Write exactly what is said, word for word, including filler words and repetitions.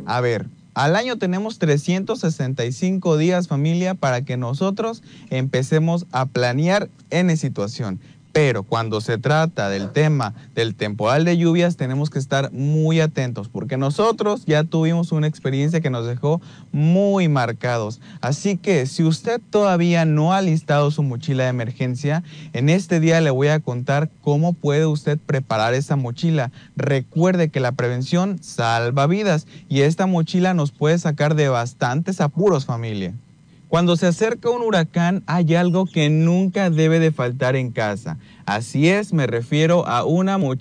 A ver, al año tenemos trescientos sesenta y cinco días, familia, para que nosotros empecemos a planear N situación. Pero cuando se trata del tema del temporal de lluvias, tenemos que estar muy atentos, porque nosotros ya tuvimos una experiencia que nos dejó muy marcados. Así que si usted todavía no ha listado su mochila de emergencia, en este día le voy a contar cómo puede usted preparar esa mochila. Recuerde que la prevención salva vidas y esta mochila nos puede sacar de bastantes apuros, familia. Cuando se acerca un huracán, hay algo que nunca debe de faltar en casa. Así es, me refiero a una mochila